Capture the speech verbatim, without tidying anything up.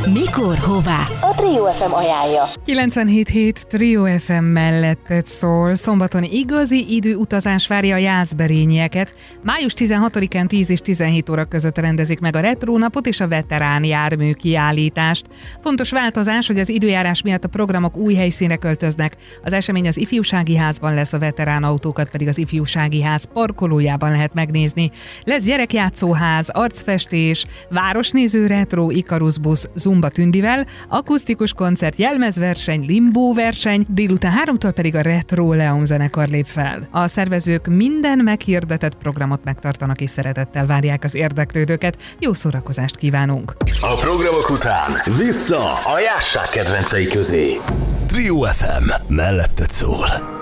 Mikor, hová? A Trio ef em ajánlja. kilencvenhét hét Trio ef em melletted szól. Szombaton igazi időutazás várja a jászberényieket. május tizenhatodikán tíz és tizenhét óra között rendezik meg a retrónapot és a veterán jármű kiállítást. Fontos változás, hogy az időjárás miatt a programok új helyszínre költöznek. Az esemény az Ifjúsági Házban lesz, a veterán autókat pedig az Ifjúsági Ház parkolójában lehet megnézni. Lesz gyerekjátszóház, arcfestés, városnéző retro, Ikarus busz Zumba Tündivel, akusztikus koncert, jelmezverseny, limbó verseny, délután háromtól pedig a Retro Leon zenekar lép fel. A szervezők minden meghirdetett programot megtartanak és szeretettel várják az érdeklődőket. Jó szórakozást kívánunk! A programok után vissza a jásság kedvencei közé. Trio ef em melletted szól.